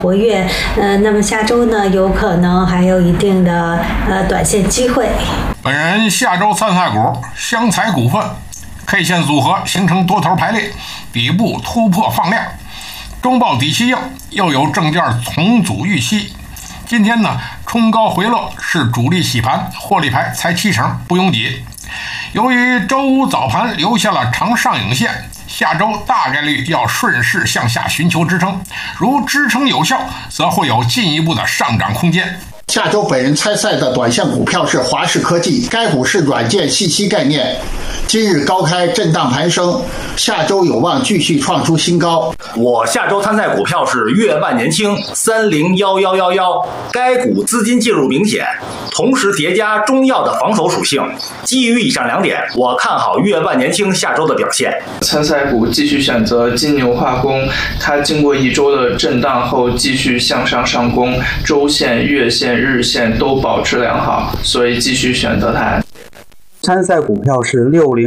活跃，那么下周呢，有可能还有一定的短线机会。 本人下周参赛股湘财股份 K 线组合形成多头排列，底部突破放量，中报底气硬，又有证券重组预期。今天呢，冲高回落是主力洗盘，获利盘才70%，不拥挤。由于周五早盘留下了长上影线，下周大概率要顺势向下寻求支撑，如支撑有效，则会有进一步的上涨空间。 下周本人参赛的短线股票是华视科技，该股是软件信息概念，今日高开震荡盘升，下周有望继续创出新高。 我下周参赛股票是粤万年青301111，该股资金介入明显，同时叠加中药的防守属性。基于以上2点，我看好粤万年青下周的表现。 参赛股继续选择金牛化工，它经过1周的震荡后继续向上上攻，周线、月线、日线都保持良好，所以继续选择它。 参赛股票是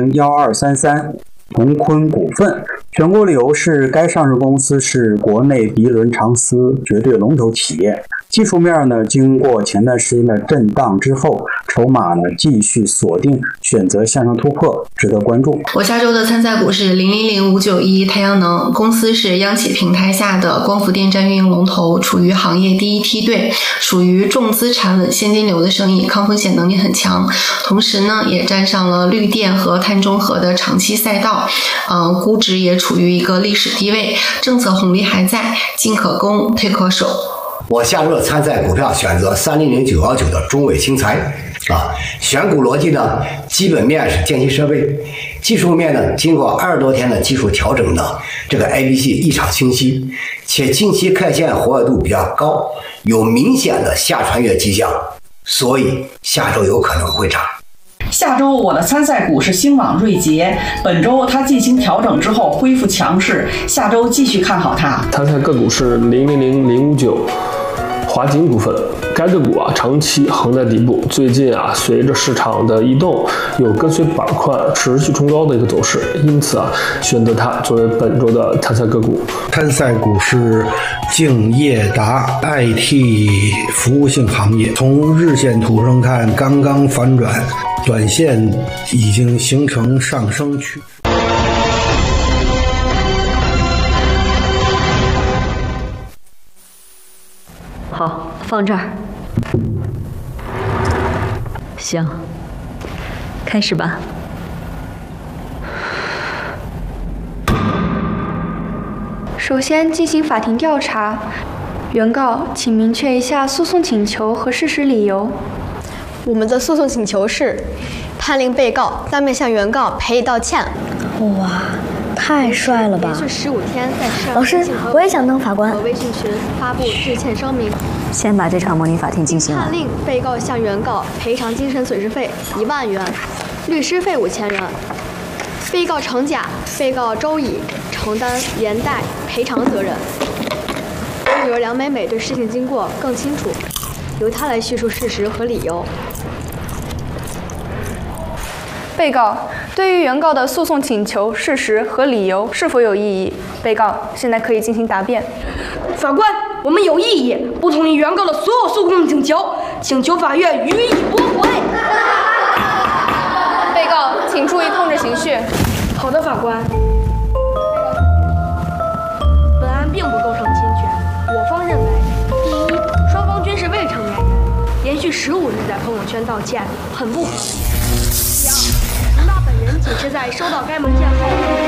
601233同坤股份，选股理由是该上市公司是国内涤纶长丝绝对龙头企业。技术面呢，经过前段时间的震荡之后，筹码呢继续锁定，选择向上突破，值得关注。 我下周的参赛股是000591太阳能，公司是央企平台下的光伏电站运营龙头，处于行业第一梯队，属于重资产稳现金流的生意，抗风险能力很强。同时呢，也沾上了绿电和碳中和的长期赛道，估值也处于一个历史低位，政策红利还在，进可攻，退可守。 我下周的参赛股票选择300919的中伟新材选股逻辑呢，基本面是电气设备，技术面呢，经过20多天的技术调整呢，这个 ABC 异常清晰，且近期 K 线活跃度比较高，有明显的下穿越迹象，所以下周有可能会涨。 下周我的参赛股是星网瑞捷，本周它进行调整之后恢复强势，下周继续看好它。 参赛个股是000059华景股份，该个股长期横在底部，最近随着市场的移动，有跟随板块持续冲高的一个走势，因此选择它作为本周的参赛个股。 参赛股是敬业达 IT 服务性行业，从日线图上看刚刚反转，短线已经形成上升区。 好，放这儿。行，开始吧。 首先进行法庭调查，原告请明确一下诉讼请求和事实理由。 我们的诉讼请求是判令被告当面向原告赔礼道歉。 哇，太帅了吧！ 连续15天在涉老师，我也想当法官。 和微信群发布致歉声明。 先把这场模拟法庭进行完。 判令被告向原告赔偿精神损失费1万元，律师费5000元。被告程甲、被告周乙承担连带赔偿责任。女儿梁美美对事情经过更清楚，由她来叙述事实和理由。 被告对于原告的诉讼请求、事实和理由是否有异议？被告现在可以进行答辩。 法官，我们有异议，不同意原告的所有诉讼请求，请求法院予以驳回。 被告，请注意控制情绪。 好的，法官。本案并不构成侵权。我方认为，第一，双方均是未成年人，连续15日在朋友圈道歉，很不合理。第二，陈大本人仅是在收到该文件后。